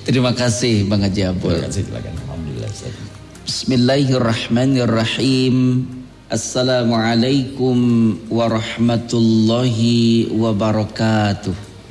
Terima kasih Bang Haji Abul. Terima kasih, silakan. Alhamdulillah. Bismillahirrahmanirrahim. Assalamualaikum warahmatullahi wabarakatuh.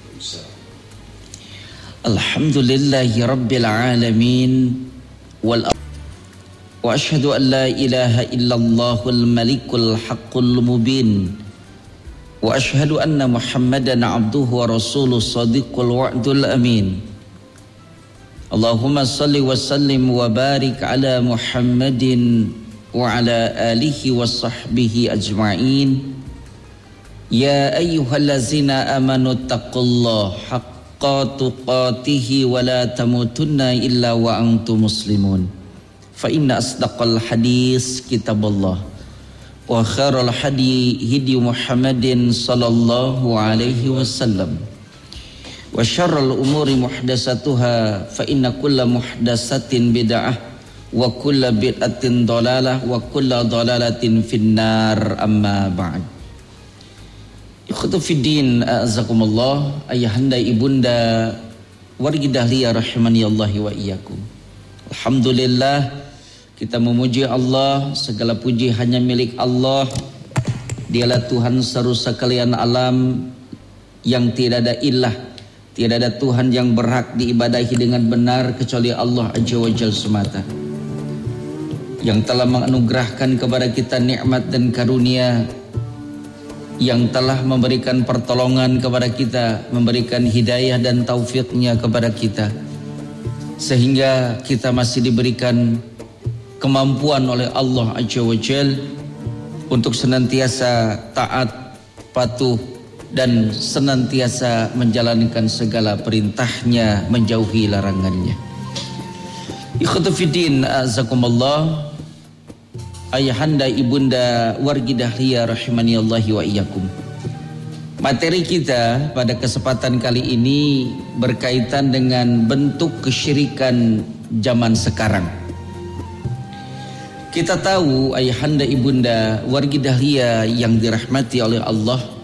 Alhamdulillahi rabbil alamin. Wa ashhadu an la ilaha illallahul malikul haqqul mubin. Wa ashhadu anna Muhammadan abduhu wa rasuluh sadiqul wa'dul amin. Allahumma salli wa sallim wa barik ala Muhammadin wa ala alihi wa sahbihi ajma'in. Ya ayyuhallazina amanu taqullaha haqqa tuqatihi wa la tamutunna illa wa antum muslimun. Fa inna asdaqal hadis kitabullah wa khairal hadi hadi Muhammadin sallallahu alaihi wasallam. Wa syarrul umuri muhdatsatuha fa inna kulla muhdatsatin bid'ah wa kulla bid'atin dhalalah wa kulla dhalalatin finnar amma ba'd. Ikhwatu fiddin a'azakumullah, ayahanda ibunda wargi dahliya rahimani Allah wa iyyakum. Alhamdulillah, kita memuji Allah, segala puji hanya milik Allah. Dialah Tuhan seluruh sekalian alam yang tidak ada ilah. Tidak ada Tuhan yang berhak diibadahi dengan benar kecuali Allah Azza wa Jalla semata, yang telah menganugerahkan kepada kita nikmat dan karunia, yang telah memberikan pertolongan kepada kita, memberikan hidayah dan taufiknya kepada kita, sehingga kita masih diberikan kemampuan oleh Allah Azza wa Jalla untuk senantiasa taat, patuh, dan senantiasa menjalankan segala perintahnya, menjauhi larangannya. Ikhwatu fiddin azakumullah, ayahanda ibunda wargi dahliya rahimani Allah wa iyyakum. Materi kita pada kesempatan kali ini berkaitan dengan bentuk kesyirikan zaman sekarang. Kita tahu ayahanda ibunda wargi dahliya yang dirahmati oleh Allah,